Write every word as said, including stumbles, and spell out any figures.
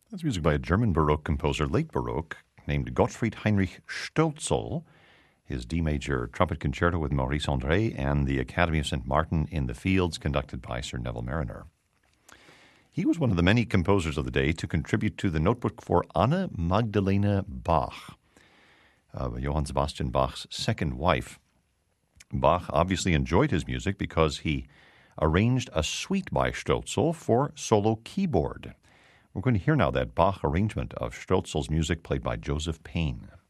That's music by a German Baroque composer, late Baroque, named Gottfried Heinrich Stölzl. His D major trumpet concerto with Maurice André and the Academy of Saint Martin in the Fields, conducted by Sir Neville Marriner. He was one of the many composers of the day to contribute to the notebook for Anna Magdalena Bach, uh, Johann Sebastian Bach's second wife. Bach obviously enjoyed his music because he arranged a suite by Stölzl for solo keyboard. We're going to hear now that Bach arrangement of Stölzl's music played by Joseph Payne.